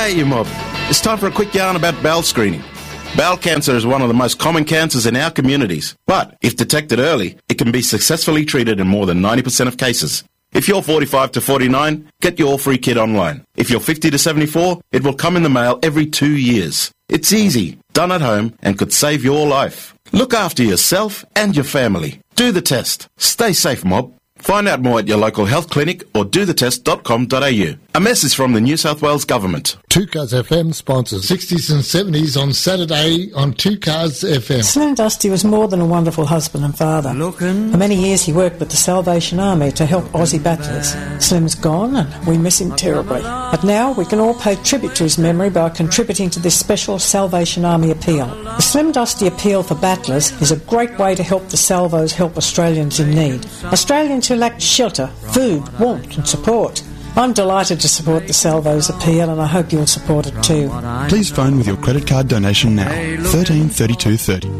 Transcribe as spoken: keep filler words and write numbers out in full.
G'day, you mob. It's time for a quick yarn about bowel screening. Bowel cancer is one of the most common cancers in our communities, but if detected early, it can be successfully treated in more than ninety percent of cases. If you're forty-five to forty-nine, get your free kit online. If you're fifty to seventy-four, it will come in the mail every two years. It's easy, done at home, and could save your life. Look after yourself and your family. Do the test. Stay safe, mob. Find out more at your local health clinic or do the test dot com dot a u. A message from the New South Wales Government. Two Cars F M sponsors sixties and seventies on Saturday on Two Cars F M. Slim Dusty was more than a wonderful husband and father. For many years he worked with the Salvation Army to help Aussie battlers. Slim's gone and we miss him terribly. But now we can all pay tribute to his memory by contributing to this special Salvation Army appeal. The Slim Dusty Appeal for Battlers is a great way to help the Salvos help Australians in need. Australians who lack shelter, food, warmth and support. I'm delighted to support the Salvos Appeal and I hope you'll support it too. Please phone with your credit card donation now. thirteen thirty-two thirty.